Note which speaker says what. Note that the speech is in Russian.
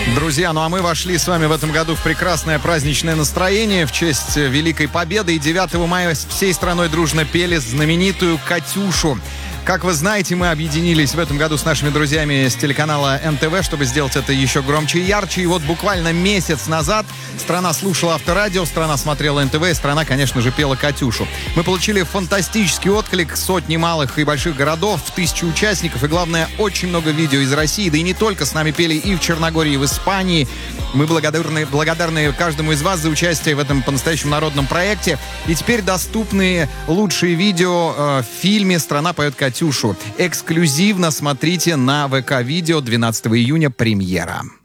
Speaker 1: Друзья, ну а мы вошли с вами в этом году в прекрасное праздничное настроение в честь Великой Победы. И 9 мая всей страной дружно пели знаменитую «Катюшу». Как вы знаете, мы объединились в этом году с нашими друзьями с телеканала НТВ, чтобы сделать это еще громче и ярче. И вот буквально месяц назад страна слушала Авторадио, страна смотрела НТВ, и страна, конечно же, пела «Катюшу». Мы получили фантастический отклик, сотни малых и больших городов, 1000 участников и, главное, очень много видео из России. Да и не только, с нами пели и в Черногории, и в Испании. Мы благодарны каждому из вас за участие в этом по-настоящему народном проекте. И теперь доступны лучшие видео в фильме «Страна поет Катюшу». Эксклюзивно смотрите на ВК-видео, 12 июня премьера.